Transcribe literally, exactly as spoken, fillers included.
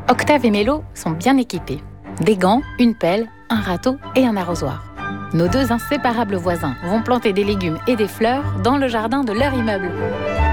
Octave et Mélo sont bien équipés. Des gants, une pelle, un râteau et un arrosoir. Nos deux inséparables voisins vont planter des légumes et des fleurs dans le jardin de leur immeuble.